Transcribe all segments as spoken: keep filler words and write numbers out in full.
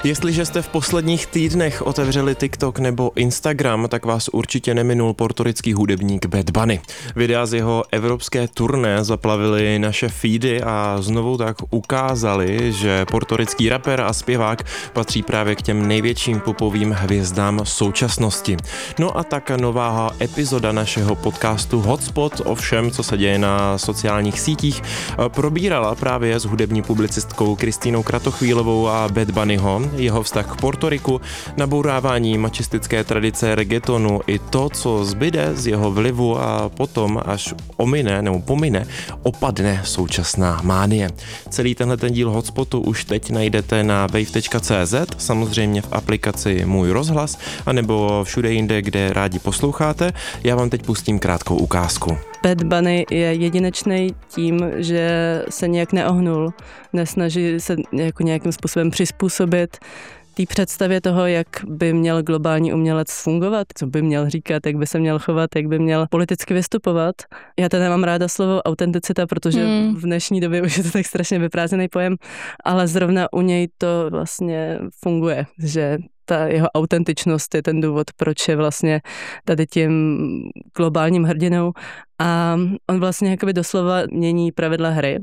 Jestliže jste v posledních týdnech otevřeli TikTok nebo Instagram, tak vás určitě neminul portorický hudebník Bad Bunny. Videa z jeho evropské turné zaplavily naše feedy a znovu tak ukázali, že portorický rapper a zpěvák patří právě k těm největším popovým hvězdám současnosti. No a tak nová epizoda našeho podcastu Hotspot o všem, co se děje na sociálních sítích, probírala právě s hudební publicistkou Kristýnou Kratochvílovou a Bad Bunnyho, jeho vztah k Portoriku, nabourávání mačistické tradice reggaetonu i to, co zbyde z jeho vlivu a potom, až omine nebo pomine, opadne současná mánie. Celý tenhle ten díl Hotspotu už teď najdete na wave tečka cé zet, samozřejmě v aplikaci Můj rozhlas, anebo všude jinde, kde rádi posloucháte. Já vám teď pustím krátkou ukázku. Bad Bunny je jedinečný tím, že se nějak neohnul, nesnaží se jako nějakým způsobem přizpůsobit té představě toho, jak by měl globální umělec fungovat, co by měl říkat, jak by se měl chovat, jak by měl politicky vystupovat. Já teda nemám ráda slovo autenticita, protože hmm. v dnešní době už je to tak strašně vyprázdněný pojem, ale zrovna u něj to vlastně funguje, že ta jeho autentičnost je ten důvod, proč je vlastně tady tím globálním hrdinou a on vlastně jakoby doslova mění pravidla hry.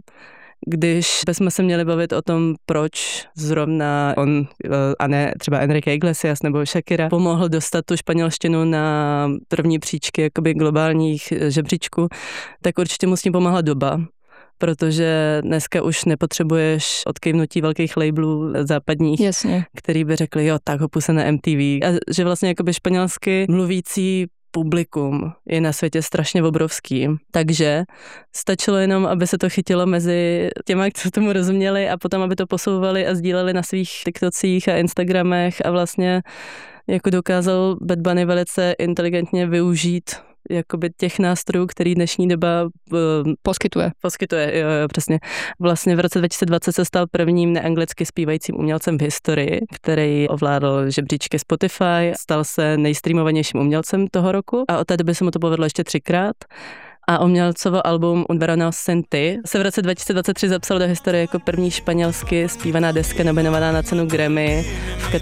Když bychom se měli bavit o tom, proč zrovna on a ne třeba Enrique Iglesias nebo Shakira pomohl dostat tu španělštinu na první příčky jakoby globálních žebříčků, tak určitě mu s tím pomohla doba. Protože dneska už nepotřebuješ odkývnutí velkých labelů západních, Jasně. který by řekli, jo, tak ho puse na em té vé. A že vlastně jakoby španělsky mluvící publikum je na světě strašně obrovský. Takže stačilo jenom, aby se to chytilo mezi těma, co tomu rozuměli a potom, aby to posouvali a sdíleli na svých TikTocích a Instagramech a vlastně jako dokázal Bad Bunny velice inteligentně využít jakoby těch nástrojů, který dnešní doba uh, poskytuje. Poskytuje, jo, jo, přesně. Vlastně v roce dva tisíce dvacet se stal prvním neanglicky zpívajícím umělcem v historii, který ovládl žebříčky Spotify, stal se nejstreamovanějším umělcem toho roku a od té doby se mu to povedlo ještě třikrát. A umělcovo album Un verano sin ti se v roce dva tisíce dvacet tři zapsal do historie jako první španělsky zpívaná deska nominovaná na cenu Grammy v